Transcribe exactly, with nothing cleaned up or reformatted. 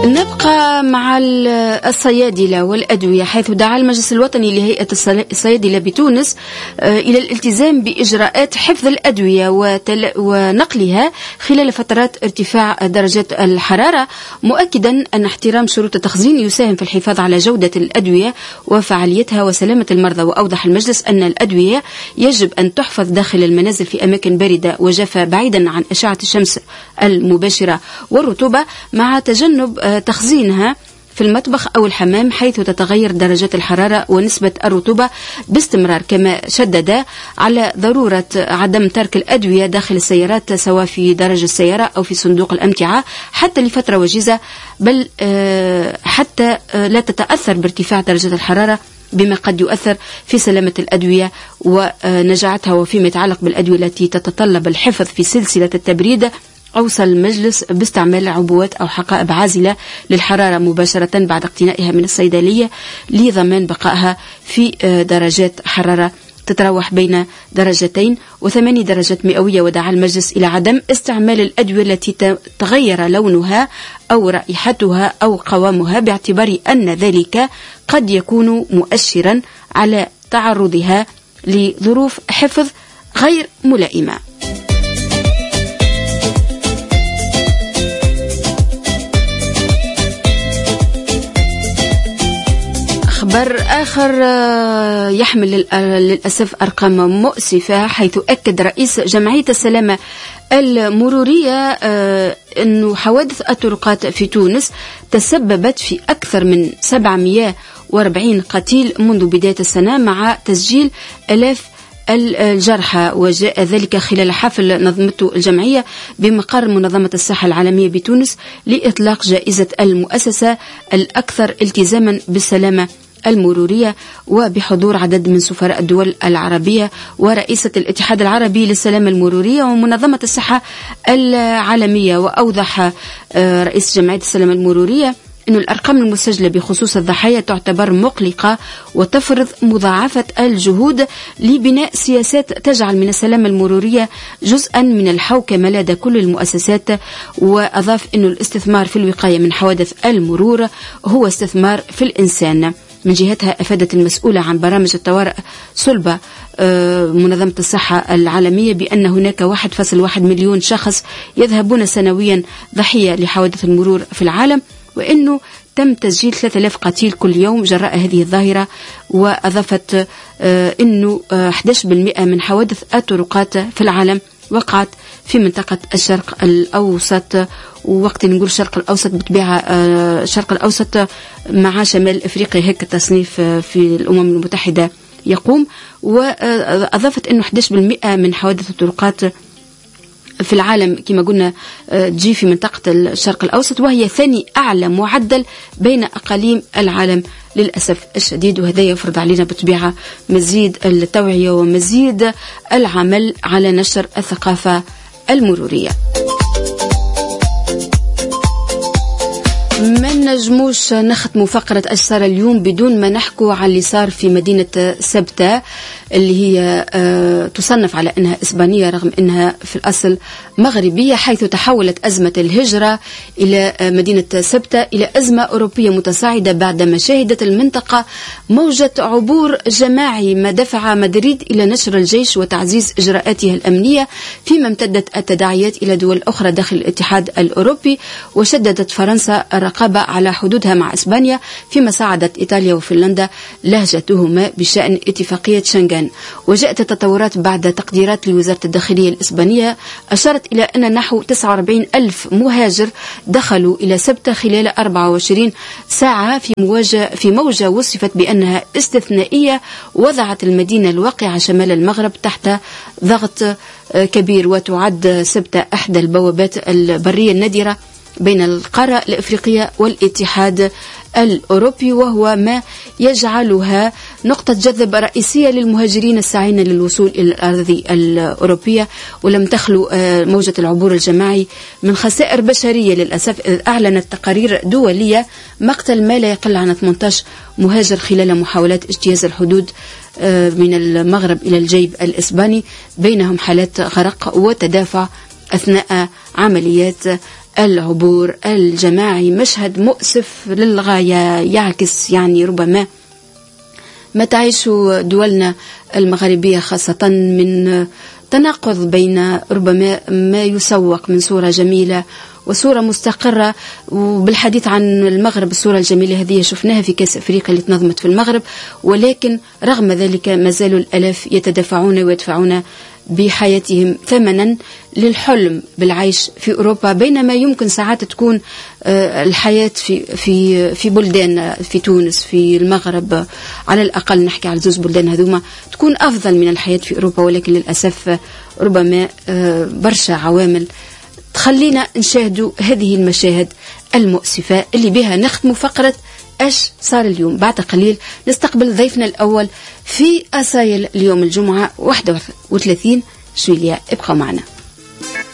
نبقى مع الصيادلة والأدوية، حيث دعا المجلس الوطني لهيئة الصيادلة بتونس إلى الالتزام بإجراءات حفظ الأدوية ونقلها خلال فترات ارتفاع درجات الحرارة، مؤكدا أن احترام شروط التخزين يساهم في الحفاظ على جودة الأدوية وفعاليتها وسلامة المرضى. وأوضح المجلس أن الأدوية يجب أن تحفظ داخل المنازل في أماكن باردة وجافة بعيدا عن أشعة الشمس المباشرة والرطوبة، مع تجنب تخزينها في المطبخ أو الحمام حيث تتغير درجات الحرارة ونسبة الرطوبة باستمرار. كما شدد على ضرورة عدم ترك الأدوية داخل السيارات سواء في درج السيارة أو في صندوق الأمتعة حتى لفترة وجيزة، بل حتى لا تتأثر بارتفاع درجة الحرارة بما قد يؤثر في سلامة الأدوية ونجاعتها. وفيما يتعلق بالأدوية التي تتطلب الحفظ في سلسلة التبريد، أوصى المجلس باستعمال عبوات أو حقائب عازلة للحرارة مباشرة بعد اقتنائها من الصيدلية لضمان بقائها في درجات حرارة تتراوح بين درجتين وثماني درجات مئوية. ودعا المجلس إلى عدم استعمال الأدوية التي تغير لونها أو رائحتها أو قوامها، باعتبار أن ذلك قد يكون مؤشرا على تعرضها لظروف حفظ غير ملائمة. خبر آخر يحمل للأسف أرقام مؤسفة، حيث أكد رئيس جمعية السلامة المرورية أن حوادث الطرقات في تونس تسببت في أكثر من سبعمئة وأربعين قتيل منذ بداية السنة، مع تسجيل آلاف الجرحى. وجاء ذلك خلال حفل نظمته الجمعية بمقر منظمة الصحة العالمية بتونس لإطلاق جائزة المؤسسة الأكثر التزاما بالسلامة المرورية، وبحضور عدد من سفراء الدول العربية ورئيسة الاتحاد العربي للسلامة المرورية ومنظمة الصحة العالمية. وأوضح رئيس جمعية السلامة المرورية أن الأرقام المسجلة بخصوص الضحايا تعتبر مقلقة وتفرض مضاعفة الجهود لبناء سياسات تجعل من السلامة المرورية جزءا من الحوكمة لدى كل المؤسسات. وأضاف أن الاستثمار في الوقاية من حوادث المرور هو استثمار في الإنسان. من جهتها أفادت المسؤولة عن برامج الطوارئ صلبة منظمة الصحة العالمية بأن هناك واحد فاصلة واحد مليون شخص يذهبون سنويا ضحية لحوادث المرور في العالم، وأنه تم تسجيل ثلاثة آلاف قتيل كل يوم جراء هذه الظاهرة. وأضافت أنه أحد عشر بالمئة من حوادث الطرقات في العالم وقعت في منطقة الشرق الأوسط. ووقت نقول الشرق الأوسط بتبيع الشرق الأوسط مع شمال أفريقيا، هيك التصنيف في الأمم المتحدة يقوم. وأضافت أنه أحد عشر بالمئة من حوادث الطرقات في العالم كما قلنا تجي في منطقة الشرق الأوسط، وهي ثاني أعلى معدل بين أقاليم العالم للأسف الشديد. وهذا يفرض علينا بطبيعة مزيد التوعية ومزيد العمل على نشر الثقافة المرورية. ما نجموش نختموا فقرة أجسار اليوم بدون ما نحكوا عن اللي صار في مدينة سبتة، اللي هي تصنف على أنها إسبانية رغم أنها في الأصل مغربية، حيث تحولت أزمة الهجرة إلى مدينة سبتة إلى أزمة أوروبية متصاعدة بعدما شهدت المنطقة موجة عبور جماعي، ما دفع مدريد إلى نشر الجيش وتعزيز إجراءاتها الأمنية، فيما امتدت التداعيات إلى دول أخرى داخل الاتحاد الأوروبي. وشددت فرنسا الرقابة على حدودها مع إسبانيا، فيما ساعدت إيطاليا وفنلندا لهجتهما بشأن اتفاقية شنغن. وجاءت التطورات بعد تقديرات لوزارة الداخلية الإسبانية أشارت إلى أن نحو تسعة وأربعين ألف مهاجر دخلوا إلى سبتة خلال أربعة وعشرين ساعة في موجة, في موجة وصفت بأنها استثنائية، وضعت المدينة الواقعة شمال المغرب تحت ضغط كبير. وتعد سبتة أحدى البوابات البرية النادرة بين القارة الأفريقية والاتحاد الأوروبي، وهو ما يجعلها نقطة جذب رئيسية للمهاجرين الساعين للوصول إلى الأراضي الأوروبية. ولم تخلو موجة العبور الجماعي من خسائر بشرية للأسف، إذ أعلنت تقارير دولية مقتل ما لا يقل عن ثمانية عشر مهاجر خلال محاولات اجتياز الحدود من المغرب إلى الجيب الإسباني، بينهم حالات غرق وتدافع أثناء عمليات العبور الجماعي. مشهد مؤسف للغاية، يعكس يعني ربما ما تعيش دولنا المغربية، خاصة من تناقض بين ربما ما يسوق من صورة جميلة وصورة مستقرة. وبالحديث عن المغرب، الصورة الجميلة هذه شفناها في كأس أفريقيا اللي تنظمت في المغرب، ولكن رغم ذلك ما زالوا الألاف يتدفعون ويدفعون بحياتهم ثمنا للحلم بالعيش في أوروبا، بينما يمكن ساعات تكون الحياة في في في بلدان، في تونس، في المغرب، على الأقل نحكي على زوج بلدان هذوما، تكون أفضل من الحياة في أوروبا. ولكن للأسف ربما برشا عوامل تخلينا نشاهدوا هذه المشاهد المؤسفة اللي بها نختم فقرة ايش صار اليوم. بعد قليل نستقبل ضيفنا الأول في أسايل اليوم الجمعة واحد وثلاثين جويلية. ابقوا معنا.